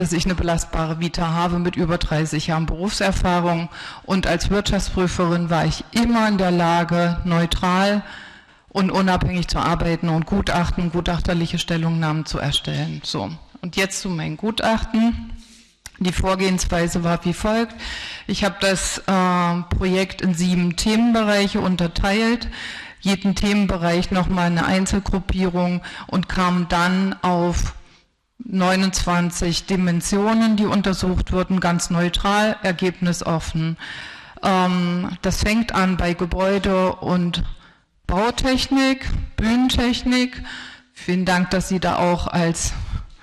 dass ich eine belastbare Vita habe mit über 30 Jahren Berufserfahrung, und als Wirtschaftsprüferin war ich immer in der Lage, neutral und unabhängig zu arbeiten und gutachterliche Stellungnahmen zu erstellen. So, und jetzt zu meinem Gutachten. Die Vorgehensweise war wie folgt. Ich habe das Projekt in 7 Themenbereiche unterteilt, jeden Themenbereich nochmal eine Einzelgruppierung, und kam dann auf 29 Dimensionen, die untersucht wurden, ganz neutral, ergebnisoffen. Das fängt an bei Gebäude- und Bautechnik, Bühnentechnik. Vielen Dank, dass Sie da auch als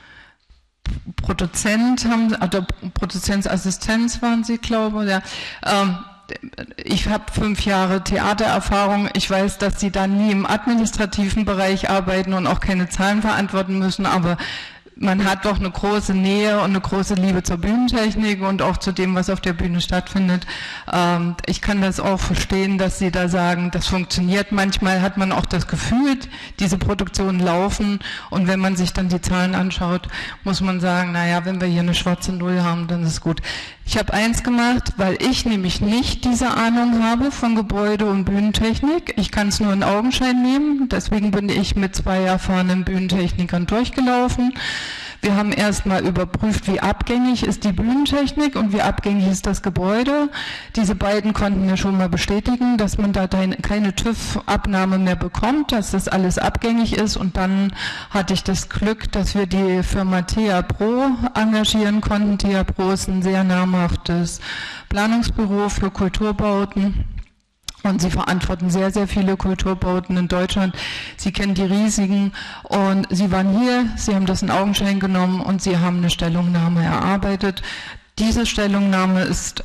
Produzent haben, also Produzentsassistenz waren Sie, glaube ich. Ja. Ich habe 5 Jahre Theatererfahrung. Ich weiß, dass Sie da nie im administrativen Bereich arbeiten und auch keine Zahlen verantworten müssen, aber man hat doch eine große Nähe und eine große Liebe zur Bühnentechnik und auch zu dem, was auf der Bühne stattfindet. Ich kann das auch verstehen, dass Sie da sagen, das funktioniert. Manchmal hat man auch das Gefühl, diese Produktionen laufen, und wenn man sich dann die Zahlen anschaut, muss man sagen, naja, wenn wir hier eine schwarze Null haben, dann ist es gut. Ich habe eins gemacht, weil ich nämlich nicht diese Ahnung habe von Gebäude- und Bühnentechnik. Ich kann es nur in Augenschein nehmen, deswegen bin ich mit 2 erfahrenen Bühnentechnikern durchgelaufen. Wir haben erstmal überprüft, wie abgängig ist die Bühnentechnik und wie abgängig ist das Gebäude. Diese beiden konnten mir schon mal bestätigen, dass man da keine TÜV-Abnahme mehr bekommt, dass das alles abgängig ist. Und dann hatte ich das Glück, dass wir die Firma TH Pro engagieren konnten. TH Pro ist ein sehr namhaftes Planungsbüro für Kulturbauten. Und sie verantworten sehr, sehr viele Kulturbauten in Deutschland. Sie kennen die riesigen, und sie waren hier, sie haben das in Augenschein genommen und sie haben eine Stellungnahme erarbeitet. Diese Stellungnahme ist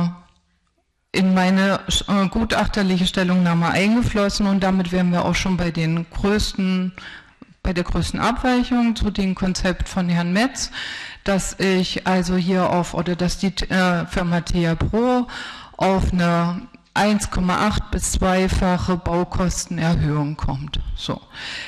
in meine gutachterliche Stellungnahme eingeflossen, und damit wären wir auch schon bei der größten Abweichung zu dem Konzept von Herrn Metz, dass ich also hier dass die Firma TH Pro auf eine 1,8 bis 2-fache Baukostenerhöhung kommt. So.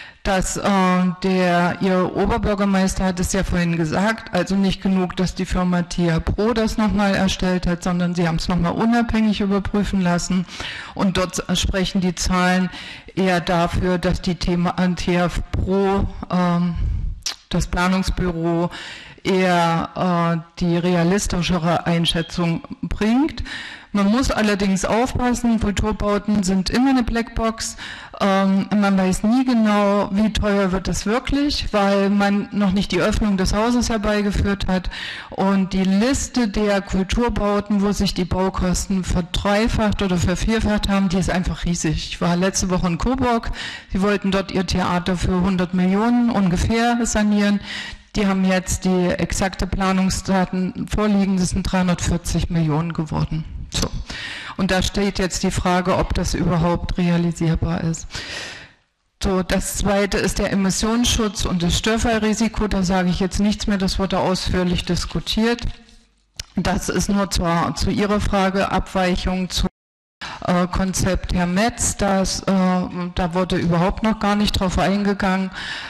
Ihr Oberbürgermeister hat es ja vorhin gesagt, also nicht genug, dass die Firma TH Pro das nochmal erstellt hat, sondern sie haben es nochmal unabhängig überprüfen lassen, und dort sprechen die Zahlen eher dafür, dass die TH Pro, das Planungsbüro, eher die realistischere Einschätzung bringt. Man muss allerdings aufpassen, Kulturbauten sind immer eine Blackbox. Man weiß nie genau, wie teuer wird es wirklich, weil man noch nicht die Öffnung des Hauses herbeigeführt hat. Und die Liste der Kulturbauten, wo sich die Baukosten verdreifacht oder vervierfacht haben, die ist einfach riesig. Ich war letzte Woche in Coburg. Sie wollten dort ihr Theater für 100 Millionen ungefähr sanieren. Die haben jetzt die exakte Planungsdaten vorliegen, das sind 340 Millionen geworden. So. Und da steht jetzt die Frage, ob das überhaupt realisierbar ist. So, das zweite ist der Emissionsschutz und das Störfallrisiko. Da sage ich jetzt nichts mehr, das wurde ausführlich diskutiert. Das ist nur zu Ihrer Frage, Abweichung zu Konzept Herr Metz. Da wurde überhaupt noch gar nicht drauf eingegangen.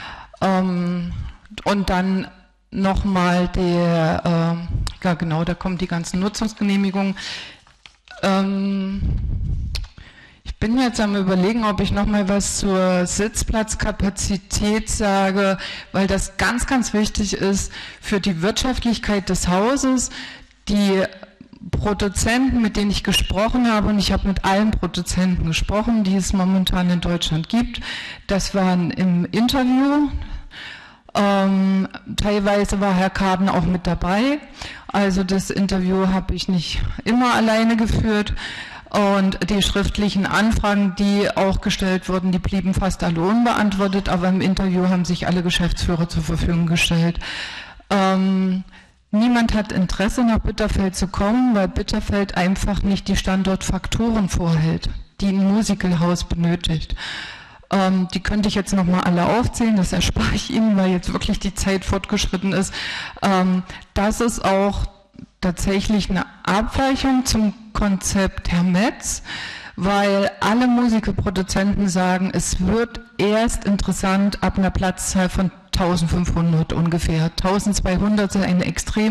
Und dann nochmal ja genau, da kommen die ganzen Nutzungsgenehmigungen. Ich bin jetzt am Überlegen, ob ich nochmal was zur Sitzplatzkapazität sage, weil das ganz, ganz wichtig ist für die Wirtschaftlichkeit des Hauses. Die Produzenten, mit denen ich gesprochen habe, und ich habe mit allen Produzenten gesprochen, die es momentan in Deutschland gibt, das waren im Interview. Teilweise war Herr Kaden auch mit dabei, also das Interview habe ich nicht immer alleine geführt, und die schriftlichen Anfragen, die auch gestellt wurden, die blieben fast alle unbeantwortet, aber im Interview haben sich alle Geschäftsführer zur Verfügung gestellt. Niemand hat Interesse, nach Bitterfeld zu kommen, weil Bitterfeld einfach nicht die Standortfaktoren vorhält, die ein Musicalhaus benötigt. Die könnte ich jetzt nochmal alle aufzählen, das erspare ich Ihnen, weil jetzt wirklich die Zeit fortgeschritten ist. Das ist auch tatsächlich eine Abweichung zum Konzept Herr Metz, weil alle Musikproduzenten sagen, es wird erst interessant ab einer Platzzahl von 1500 ungefähr. 1200 ist eine extrem